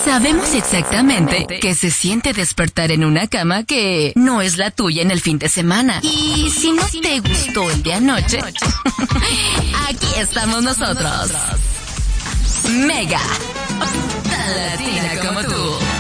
Sabemos exactamente qué se siente despertar en una cama que no es la tuya en el fin de semana. Y si no te gustó el de anoche, aquí estamos nosotros. Mega, tan latina como tú.